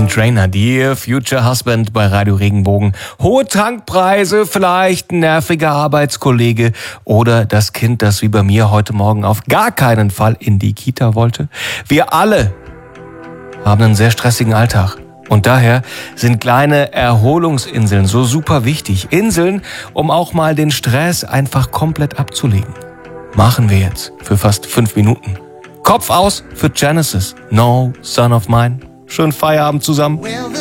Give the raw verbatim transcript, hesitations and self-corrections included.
Meghan Trainor, Dear Future Husband bei Radio Regenbogen. Hohe Tankpreise, vielleicht ein nerviger Arbeitskollege oder das Kind, das wie bei mir heute Morgen auf gar keinen Fall in die Kita wollte. Wir alle haben einen sehr stressigen Alltag. Und daher sind kleine Erholungsinseln so super wichtig. Inseln, um auch mal den Stress einfach komplett abzulegen. Machen wir jetzt für fast fünf Minuten. Kopf aus für Genesis. No, Son of Mine. Schönen Feierabend zusammen.